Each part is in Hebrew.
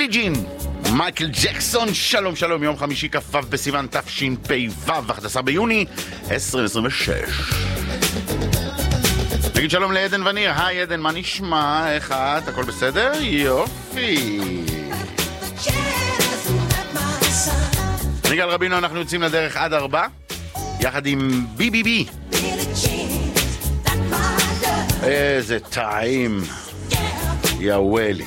ג'ין, מייקל ג'קסון. שלום שלום, יום חמישי כ"ו בסיוון תשפ"ו, 11 ביוני 2026. נגיד שלום לעדן וניר. היי עדן, מה נשמע? איך את? הכל בסדר? יופי. ניגל רבינו, אנחנו יוצאים לדרך עד 4 יחד עם בי. איזה טעים, יא וולי.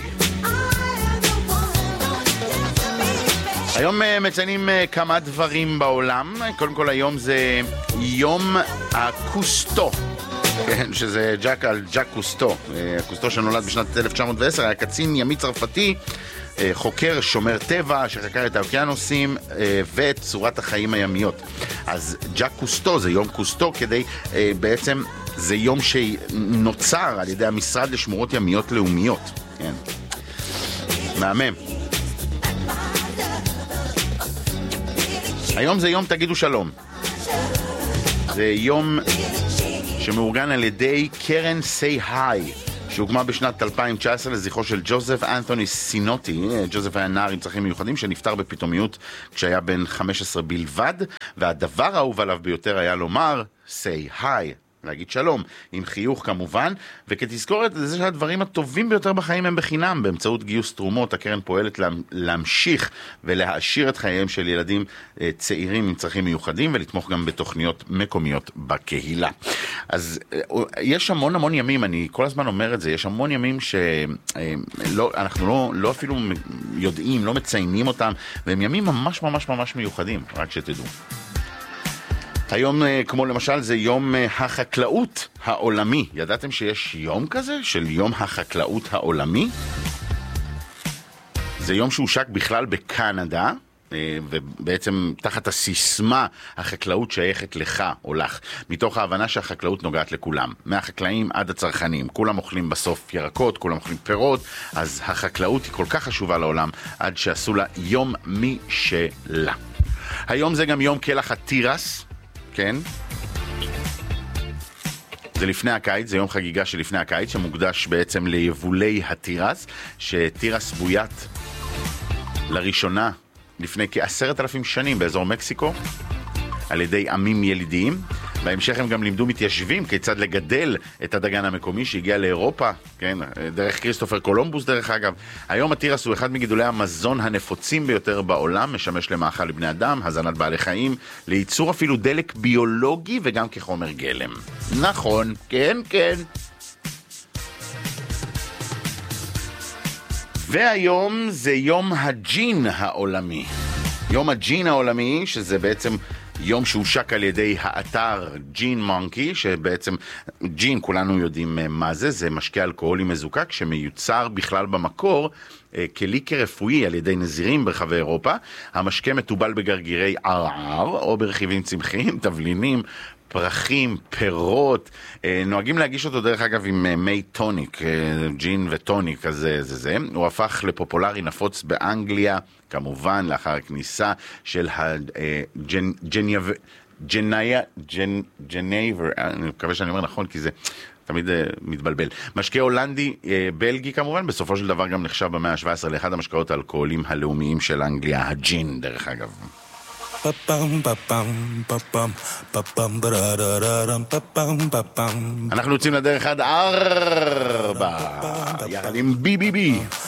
היום מציינים כמה דברים בעולם. קודם כל היום זה יום הקוסטו, שזה ז'אק קוסטו. קוסטו שנולד בשנת 1910, היה קצין ימי צרפתי, חוקר שומר טבע שחקר את האוקיינוסים ואת צורת החיים הימיות. אז ז'אק קוסטו זה יום קוסטו כדי בעצם זה יום שנוצר על ידי המשרד לשמורות ימיות לאומיות. כן. מהמם. היום זה יום תגידו שלום. זה יום שמאורגן על ידי קרן סי היי, שהוקמה בשנת 2019 לזכרו של ג'וזף אנתוני סינוטי. ג'וזף היה נער עם צרכים מיוחדים שנפטר בפתאומיות כשהיה בן 15 בלבד, והדבר האהוב עליו ביותר היה לומר סי היי, להגיד שלום, עם חיוך כמובן, וכתזכורת זה שהדברים הטובים ביותר בחיים הם בחינם. באמצעות גיוס תרומות הקרן פועלת להמשיך ולהעשיר את חייהם של ילדים צעירים עם צרכים מיוחדים, ולתמוך גם בתוכניות מקומיות בקהילה. אז יש המון ימים, אני כל הזמן אומר את זה, יש המון ימים שאנחנו לא אפילו יודעים, לא מציינים אותם, והם ימים ממש מיוחדים, רק שתדעו. היום, כמו למשל, זה יום החקלאות העולמי. ידעתם שיש יום כזה של יום החקלאות העולמי? זה יום שהושק בכלל בקנדה, ובעצם תחת הסיסמה החקלאות שייכת לך או לך, מתוך ההבנה שהחקלאות נוגעת לכולם, מהחקלאים עד הצרכנים. כולם אוכלים בסוף ירקות, כולם אוכלים פירות, אז החקלאות היא כל כך חשובה לעולם עד שעשו לה יום משלה. היום זה גם יום כלח התירס, כן? זה לפני הקיץ, זה יום חגיגה של לפני הקיץ, שמוקדש בעצם ליבולי התירס, שתירס בוית לראשונה לפני כ10,000 שנים באזור מקסיקו, על ידי עמים ילידיים. בהמשך הם גם לימדו מתיישבים כיצד לגדל את הדגן המקומי שהגיע לאירופה, כן, דרך כריסטופר קולומבוס דרך אגב. היום התירס הוא אחד מגידולי המזון הנפוצים ביותר בעולם, משמש למאכל לבני אדם, הזנת בעלי חיים, לייצור אפילו דלק ביולוגי וגם כחומר גלם. נכון, כן. והיום זה יום הג'ין העולמי. יום הג'ין העולמי, שזה בעצם יום שהושק על ידי האתר ג'ין מונקי, שבעצם ג'ין, כולנו יודעים מה זה, זה משקה אלכוהולי מזוקק שמיוצר בכלל במקור כליקר רפואי על ידי נזירים ברחבי אירופה. המשקה מטובל בגרגירי ערער או ברכיבים צמחיים, תבלינים, פרחים, פירות. נוהגים להגיש אותו דרך אגב עם מי טוניק, ג'ין וטוניק, אז זה. הוא הפך לפופולרי נפוץ באנגליה, כמובן לאחר הכניסה של ג'נייבר, אני מקווה שאני אומר נכון כי זה תמיד מתבלבל. משקה הולנדי בלגי כמובן, בסופו של דבר גם נחשב במאה ה-17 לאחד המשקאות האלכוהולים הלאומיים של אנגליה, הג'ין דרך אגב. אנחנו יוצאים לדרך עד 4 יחד עם בי.